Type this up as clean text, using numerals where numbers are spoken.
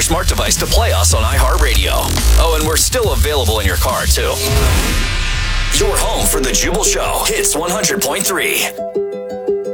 smart device to play us on iHeartRadio. Oh, and we're still available in your car, too. Your home for The Jubal Show. Hits 100.3.